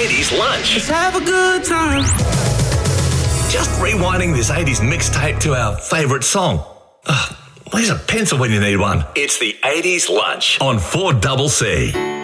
80s lunch. Let's have a good time. Just rewinding this 80s mixtape to our favourite song. Where's a pencil when you need one? It's the 80s lunch on 4CC.